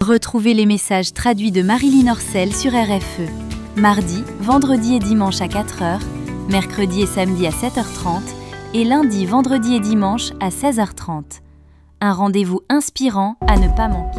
Retrouvez les messages traduits de Marilyn Orcel sur RFE. Mardi, vendredi et dimanche à 4h, mercredi et samedi à 7h30 et lundi, vendredi et dimanche à 16h30. Un rendez-vous inspirant à ne pas manquer.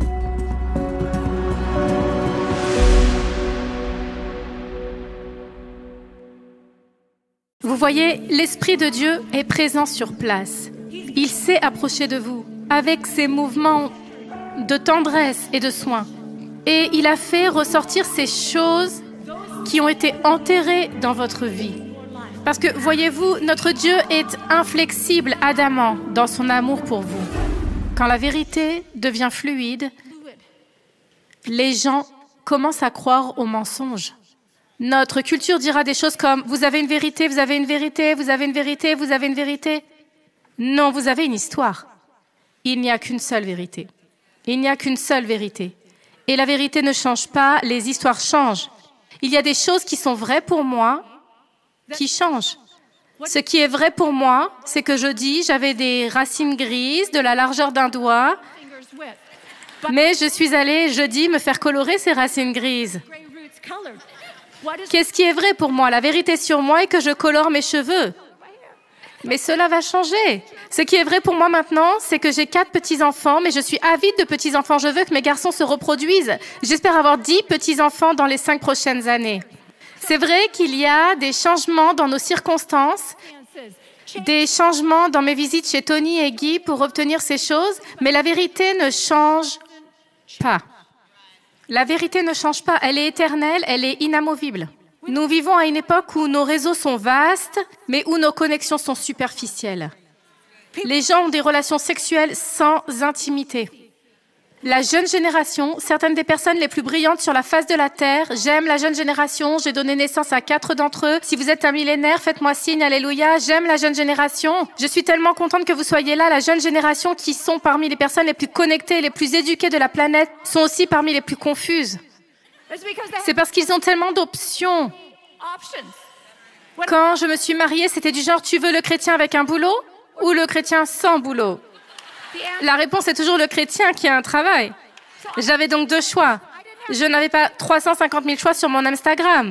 Vous voyez, l'Esprit de Dieu est présent sur place. Il sait approcher de vous avec ses mouvements de tendresse et de soin. Et il a fait ressortir ces choses qui ont été enterrées dans votre vie. Parce que, voyez-vous, notre Dieu est inflexible, adamant dans son amour pour vous. Quand la vérité devient fluide, les gens commencent à croire aux mensonges. Notre culture dira des choses comme « vous avez une vérité, vous avez une vérité, vous avez une vérité, vous avez une vérité ». Non, vous avez une histoire. Il n'y a qu'une seule vérité. Il n'y a qu'une seule vérité. Et la vérité ne change pas, les histoires changent. Il y a des choses qui sont vraies pour moi, qui changent. Ce qui est vrai pour moi, c'est que jeudi, j'avais des racines grises de la largeur d'un doigt, mais je suis allée jeudi me faire colorer ces racines grises. Qu'est-ce qui est vrai pour moi? La vérité sur moi est que je colore mes cheveux. Mais cela va changer. Ce qui est vrai pour moi maintenant, c'est que j'ai 4 petits-enfants, mais je suis avide de petits-enfants. Je veux que mes garçons se reproduisent. J'espère avoir 10 petits-enfants dans les 5 prochaines années. C'est vrai qu'il y a des changements dans nos circonstances, des changements dans mes visites chez Tony et Guy pour obtenir ces choses, mais la vérité ne change pas. La vérité ne change pas, elle est éternelle, elle est inamovible. Nous vivons à une époque où nos réseaux sont vastes, mais où nos connexions sont superficielles. Les gens ont des relations sexuelles sans intimité. La jeune génération, certaines des personnes les plus brillantes sur la face de la Terre, j'aime la jeune génération, j'ai donné naissance à 4 d'entre eux. Si vous êtes un millénaire, faites-moi signe, alléluia, j'aime la jeune génération. Je suis tellement contente que vous soyez là, la jeune génération qui sont parmi les personnes les plus connectées, les plus éduquées de la planète, sont aussi parmi les plus confuses. C'est parce qu'ils ont tellement d'options. Quand je me suis mariée, c'était du genre, tu veux le chrétien avec un boulot ou le chrétien sans boulot? La réponse est toujours le chrétien qui a un travail. J'avais donc 2 choix. Je n'avais pas 350 000 choix sur mon Instagram.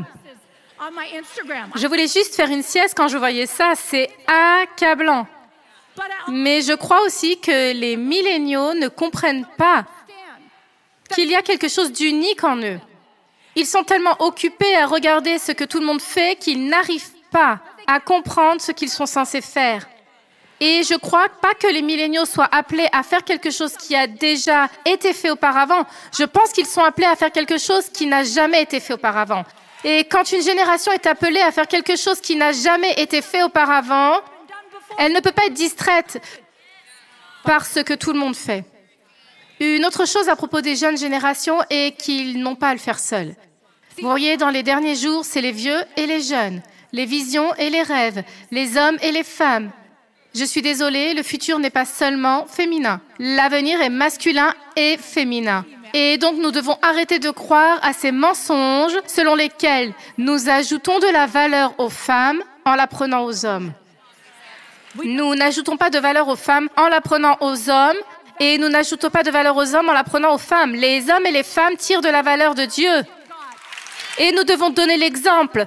Je voulais juste faire une sieste quand je voyais ça. C'est accablant. Mais je crois aussi que les milléniaux ne comprennent pas qu'il y a quelque chose d'unique en eux. Ils sont tellement occupés à regarder ce que tout le monde fait qu'ils n'arrivent pas à comprendre ce qu'ils sont censés faire. Et je crois pas que les milléniaux soient appelés à faire quelque chose qui a déjà été fait auparavant. Je pense qu'ils sont appelés à faire quelque chose qui n'a jamais été fait auparavant. Et quand une génération est appelée à faire quelque chose qui n'a jamais été fait auparavant, elle ne peut pas être distraite par ce que tout le monde fait. Une autre chose à propos des jeunes générations est qu'ils n'ont pas à le faire seuls. Vous voyez, dans les derniers jours, c'est les vieux et les jeunes, les visions et les rêves, les hommes et les femmes. Je suis désolée, le futur n'est pas seulement féminin. L'avenir est masculin et féminin. Et donc, nous devons arrêter de croire à ces mensonges selon lesquels nous ajoutons de la valeur aux femmes en l'apprenant aux hommes. Nous n'ajoutons pas de valeur aux femmes en l'apprenant aux hommes et nous n'ajoutons pas de valeur aux hommes en l'apprenant aux femmes. Les hommes et les femmes tirent de la valeur de Dieu. Et nous devons donner l'exemple.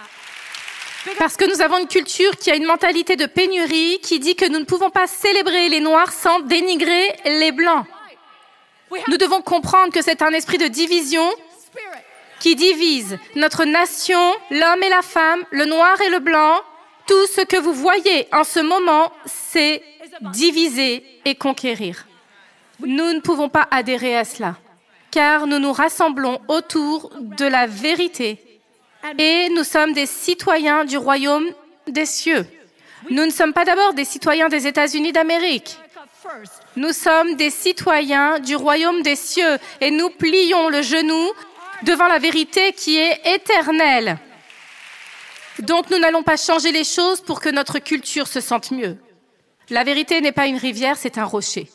Parce que nous avons une culture qui a une mentalité de pénurie qui dit que nous ne pouvons pas célébrer les Noirs sans dénigrer les Blancs. Nous devons comprendre que c'est un esprit de division qui divise notre nation, l'homme et la femme, le noir et le blanc. Tout ce que vous voyez en ce moment, c'est diviser et conquérir. Nous ne pouvons pas adhérer à cela, car nous nous rassemblons autour de la vérité. Et nous sommes des citoyens du royaume des cieux. Nous ne sommes pas d'abord des citoyens des États-Unis d'Amérique. Nous sommes des citoyens du royaume des cieux et nous plions le genou devant la vérité qui est éternelle. Donc nous n'allons pas changer les choses pour que notre culture se sente mieux. La vérité n'est pas une rivière, c'est un rocher.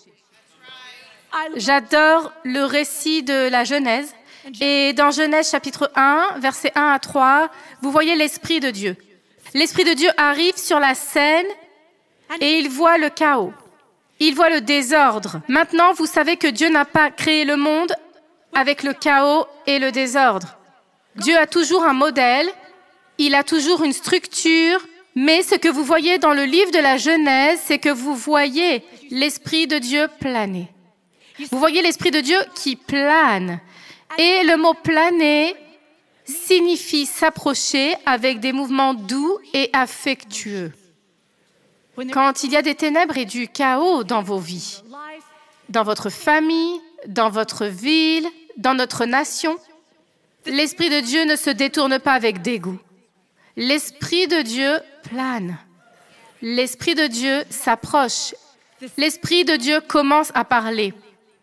J'adore le récit de la Genèse. Et dans Genèse chapitre 1, versets 1 à 3, vous voyez l'Esprit de Dieu. L'Esprit de Dieu arrive sur la scène et il voit le chaos. Il voit le désordre. Maintenant, vous savez que Dieu n'a pas créé le monde avec le chaos et le désordre. Dieu a toujours un modèle, il a toujours une structure, mais ce que vous voyez dans le livre de la Genèse, c'est que vous voyez l'Esprit de Dieu planer. Vous voyez l'Esprit de Dieu qui plane. Et le mot planer signifie s'approcher avec des mouvements doux et affectueux. Quand il y a des ténèbres et du chaos dans vos vies, dans votre famille, dans votre ville, dans notre nation, l'Esprit de Dieu ne se détourne pas avec dégoût. L'Esprit de Dieu plane. L'Esprit de Dieu s'approche. L'Esprit de Dieu commence à parler.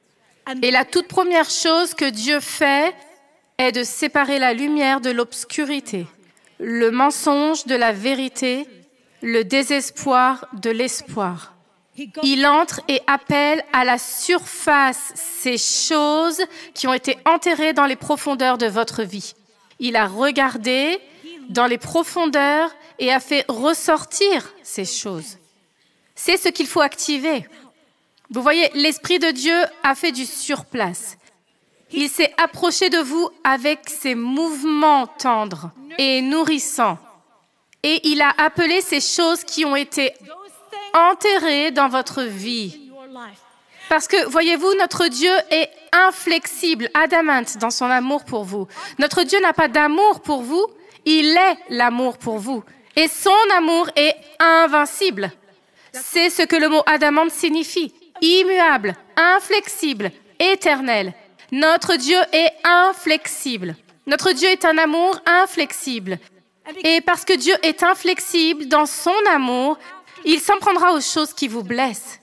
Et la toute première chose que Dieu fait est de séparer la lumière de l'obscurité, le mensonge de la vérité, le désespoir de l'espoir. Il entre et appelle à la surface ces choses qui ont été enterrées dans les profondeurs de votre vie. Il a regardé dans les profondeurs et a fait ressortir ces choses. C'est ce qu'il faut activer. Vous voyez, l'Esprit de Dieu a fait du surplace. Il s'est approché de vous avec ses mouvements tendres et nourrissants. Et il a appelé ces choses qui ont été enterrées dans votre vie. Parce que, voyez-vous, notre Dieu est inflexible, adamante dans son amour pour vous. Notre Dieu n'a pas d'amour pour vous, il est l'amour pour vous. Et son amour est invincible. C'est ce que le mot adamante signifie. Immuable, inflexible, éternel. Notre Dieu est inflexible. Notre Dieu est un amour inflexible. Et parce que Dieu est inflexible dans son amour, il s'en prendra aux choses qui vous blessent.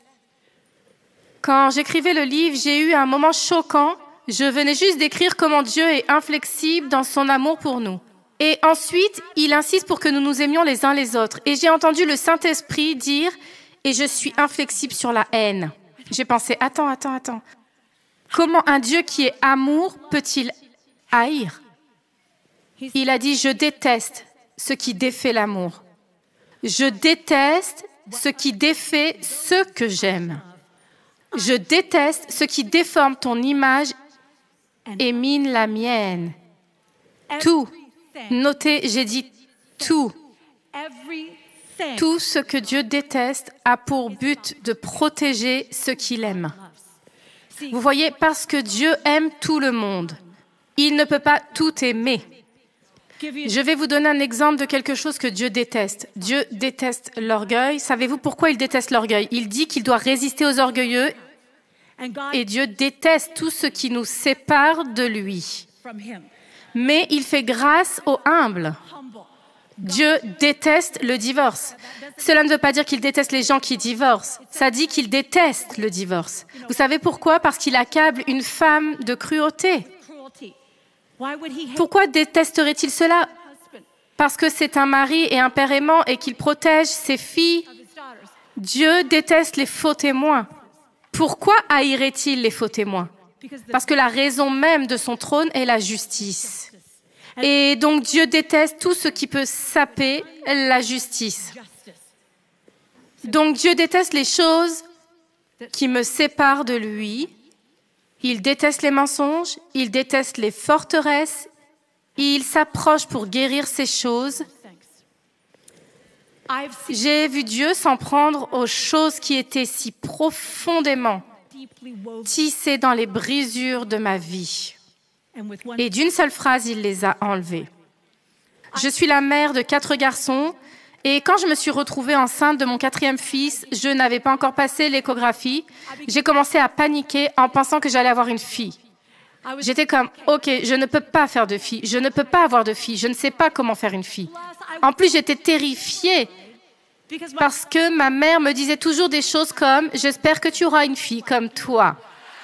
Quand j'écrivais le livre, j'ai eu un moment choquant. Je venais juste d'écrire comment Dieu est inflexible dans son amour pour nous. Et ensuite, il insiste pour que nous nous aimions les uns les autres. Et j'ai entendu le Saint-Esprit dire « Et je suis inflexible sur la haine ». J'ai pensé « Attends. Comment un Dieu qui est amour peut-il haïr ?» Il a dit « Je déteste ce qui défait l'amour. Je déteste ce qui défait ce que j'aime. Je déteste ce qui déforme ton image et mine la mienne. » Tout. Notez, j'ai dit tout. Tout ce que Dieu déteste a pour but de protéger ce qu'il aime. Vous voyez, parce que Dieu aime tout le monde, il ne peut pas tout aimer. Je vais vous donner un exemple de quelque chose que Dieu déteste. Dieu déteste l'orgueil. Savez-vous pourquoi il déteste l'orgueil? Il dit qu'il doit résister aux orgueilleux et Dieu déteste tout ce qui nous sépare de lui. Mais il fait grâce aux humbles. Dieu déteste le divorce. Cela ne veut pas dire qu'il déteste les gens qui divorcent. Ça dit qu'il déteste le divorce. Vous savez pourquoi? Parce qu'il accable une femme de cruauté. Pourquoi détesterait-il cela? Parce que c'est un mari et un père aimant et qu'il protège ses filles. Dieu déteste les faux témoins. Pourquoi haïrait-il les faux témoins? Parce que la raison même de son trône est la justice. Et donc Dieu déteste tout ce qui peut saper la justice. Donc Dieu déteste les choses qui me séparent de lui. Il déteste les mensonges, il déteste les forteresses. Il s'approche pour guérir ces choses. J'ai vu Dieu s'en prendre aux choses qui étaient si profondément tissées dans les brisures de ma vie. Et d'une seule phrase, il les a enlevées. Je suis la mère de 4 garçons et quand je me suis retrouvée enceinte de mon 4e fils, je n'avais pas encore passé l'échographie. J'ai commencé à paniquer en pensant que j'allais avoir une fille. J'étais comme, OK, je ne peux pas faire de fille, je ne peux pas avoir de fille, je ne sais pas comment faire une fille. En plus, j'étais terrifiée parce que ma mère me disait toujours des choses comme « J'espère que tu auras une fille comme toi ».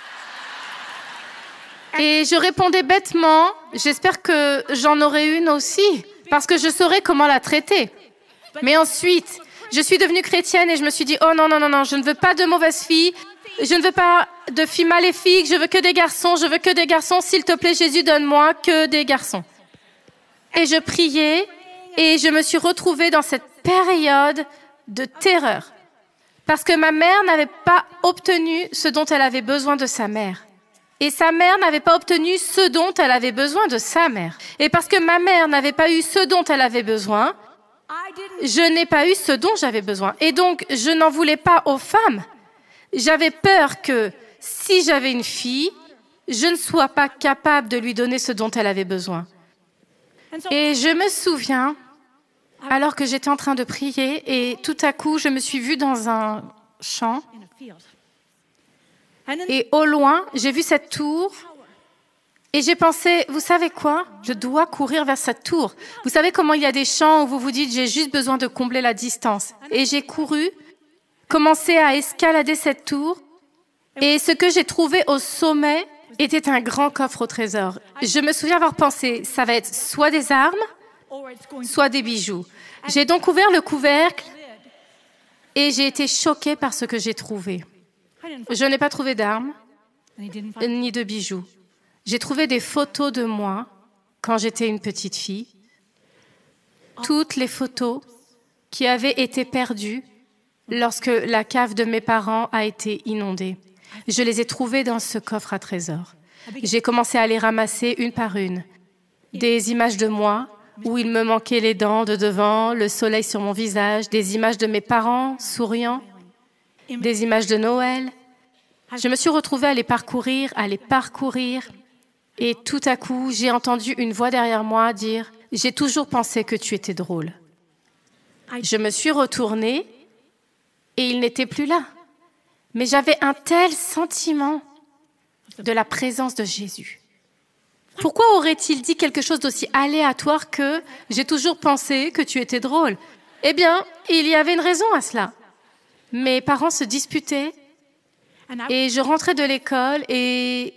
Et je répondais bêtement « J'espère que j'en aurai une aussi, parce que je saurais comment la traiter ». Mais ensuite, je suis devenue chrétienne et je me suis dit « Oh non, je ne veux pas de mauvaises filles, je ne veux pas de filles maléfiques, je veux que des garçons, s'il te plaît Jésus, donne-moi que des garçons ». Et je priais et je me suis retrouvée dans cette période de terreur. Parce que ma mère n'avait pas obtenu ce dont elle avait besoin de sa mère. Et sa mère n'avait pas obtenu ce dont elle avait besoin de sa mère. Et parce que ma mère n'avait pas eu ce dont elle avait besoin, je n'ai pas eu ce dont j'avais besoin. Et donc, je n'en voulais pas aux femmes. J'avais peur que si j'avais une fille, je ne sois pas capable de lui donner ce dont elle avait besoin. Et je me souviens, alors que j'étais en train de prier, et tout à coup, je me suis vue dans un champ. Et au loin, j'ai vu cette tour. Et j'ai pensé, vous savez quoi? Je dois courir vers cette tour. Vous savez comment il y a des champs où vous vous dites, j'ai juste besoin de combler la distance. Et j'ai couru, commencé à escalader cette tour. Et ce que j'ai trouvé au sommet était un grand coffre au trésor. Je me souviens avoir pensé, ça va être soit des armes, soit des bijoux. J'ai donc ouvert le couvercle et j'ai été choquée par ce que j'ai trouvé. Je n'ai pas trouvé d'armes, ni de bijoux. J'ai trouvé des photos de moi quand j'étais une petite fille. Toutes les photos qui avaient été perdues lorsque la cave de mes parents a été inondée. Je les ai trouvées dans ce coffre à trésor. J'ai commencé à les ramasser une par une. Des images de moi, où il me manquait les dents de devant, le soleil sur mon visage, des images de mes parents souriants, des images de Noël. Je me suis retrouvée à les parcourir, et tout à coup, j'ai entendu une voix derrière moi dire « J'ai toujours pensé que tu étais drôle ». Je me suis retournée, et il n'était plus là. Mais j'avais un tel sentiment de la présence de Jésus. Pourquoi aurait-il dit quelque chose d'aussi aléatoire que « J'ai toujours pensé que tu étais drôle ». Eh bien, il y avait une raison à cela. Mes parents se disputaient et je rentrais de l'école et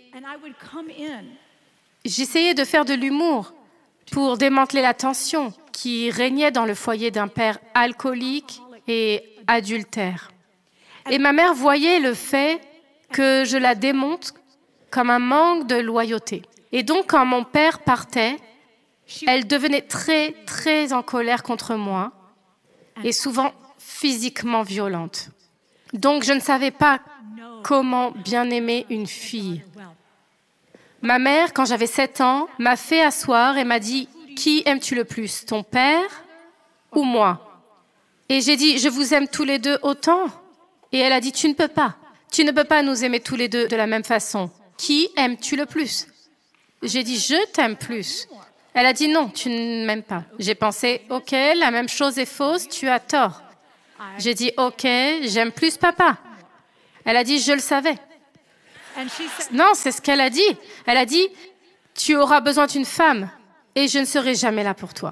j'essayais de faire de l'humour pour démanteler la tension qui régnait dans le foyer d'un père alcoolique et adultère. Et ma mère voyait le fait que je la démonte comme un manque de loyauté. Et donc, quand mon père partait, elle devenait très, très en colère contre moi et souvent physiquement violente. Donc, je ne savais pas comment bien aimer une fille. Ma mère, quand j'avais 7 ans, m'a fait asseoir et m'a dit « Qui aimes-tu le plus, ton père ou moi ?» Et j'ai dit « Je vous aime tous les deux autant ?» Et elle a dit « Tu ne peux pas. Tu ne peux pas nous aimer tous les deux de la même façon. Qui aimes-tu le plus ?» J'ai dit « Je t'aime plus. » Elle a dit « Non, tu ne m'aimes pas. » J'ai pensé « Ok, la même chose est fausse, tu as tort. » J'ai dit « Ok, j'aime plus papa. » Elle a dit « Je le savais. » Non, c'est ce qu'elle a dit. Elle a dit « Tu auras besoin d'une femme et je ne serai jamais là pour toi. »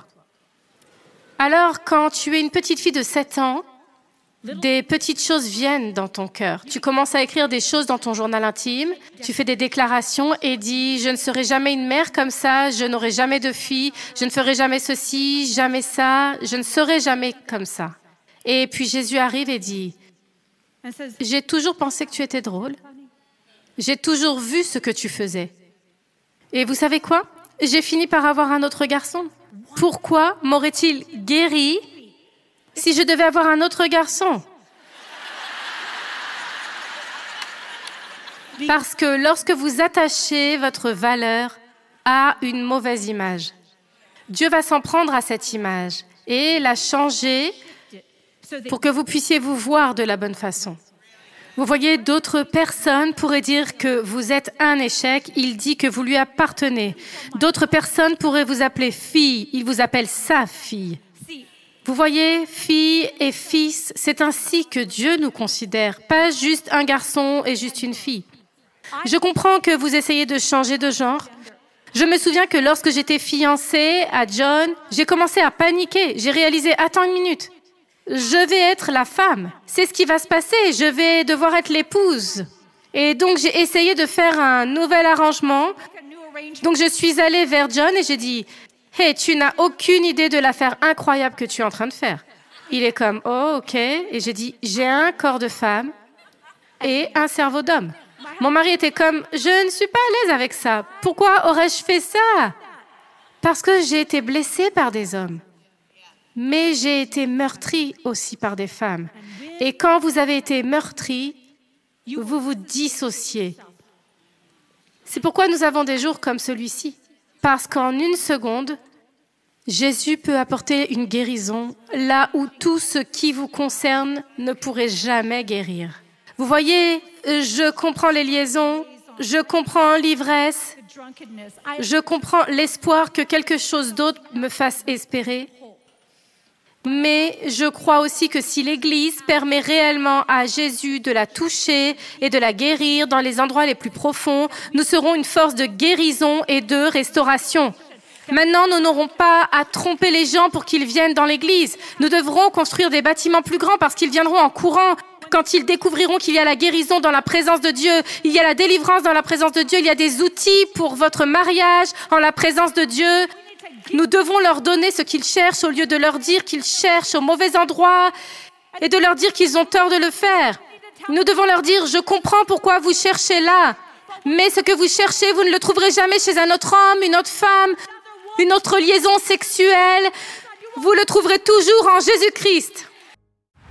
Alors, quand tu es une petite fille de 7 ans, des petites choses viennent dans ton cœur. Tu commences à écrire des choses dans ton journal intime, tu fais des déclarations et dis « Je ne serai jamais une mère comme ça, je n'aurai jamais de fille, je ne ferai jamais ceci, jamais ça, je ne serai jamais comme ça. » Et puis Jésus arrive et dit « J'ai toujours pensé que tu étais drôle. J'ai toujours vu ce que tu faisais. Et vous savez quoi? J'ai fini par avoir un autre garçon. Pourquoi m'aurait-il guéri si je devais avoir un autre garçon? Parce que lorsque vous attachez votre valeur à une mauvaise image, Dieu va s'en prendre à cette image et la changer pour que vous puissiez vous voir de la bonne façon. Vous voyez, d'autres personnes pourraient dire que vous êtes un échec, il dit que vous lui appartenez. D'autres personnes pourraient vous appeler fille, il vous appelle sa fille. Vous voyez, fille et fils, c'est ainsi que Dieu nous considère, pas juste un garçon et juste une fille. Je comprends que vous essayez de changer de genre. Je me souviens que lorsque j'étais fiancée à John, j'ai commencé à paniquer. J'ai réalisé, attends une minute, je vais être la femme. C'est ce qui va se passer, je vais devoir être l'épouse. Et donc j'ai essayé de faire un nouvel arrangement. Donc je suis allée vers John et j'ai dit, hey, tu n'as aucune idée de l'affaire incroyable que tu es en train de faire. Il est comme, oh, ok. Et j'ai dit, j'ai un corps de femme et un cerveau d'homme. Mon mari était comme, je ne suis pas à l'aise avec ça. Pourquoi aurais-je fait ça? Parce que j'ai été blessée par des hommes. Mais j'ai été meurtri aussi par des femmes. Et quand vous avez été meurtri, vous vous dissociez. C'est pourquoi nous avons des jours comme celui-ci. Parce qu'en une seconde, Jésus peut apporter une guérison là où tout ce qui vous concerne ne pourrait jamais guérir. Vous voyez, je comprends les liaisons, je comprends l'ivresse, je comprends l'espoir que quelque chose d'autre me fasse espérer. Mais je crois aussi que si l'Église permet réellement à Jésus de la toucher et de la guérir dans les endroits les plus profonds, nous serons une force de guérison et de restauration. Maintenant, nous n'aurons pas à tromper les gens pour qu'ils viennent dans l'Église. Nous devrons construire des bâtiments plus grands parce qu'ils viendront en courant. Quand ils découvriront qu'il y a la guérison dans la présence de Dieu, il y a la délivrance dans la présence de Dieu, il y a des outils pour votre mariage en la présence de Dieu. Nous devons leur donner ce qu'ils cherchent au lieu de leur dire qu'ils cherchent au mauvais endroit et de leur dire qu'ils ont tort de le faire. Nous devons leur dire « Je comprends pourquoi vous cherchez là, mais ce que vous cherchez, vous ne le trouverez jamais chez un autre homme, une autre femme, une autre liaison sexuelle. Vous le trouverez toujours en Jésus-Christ. »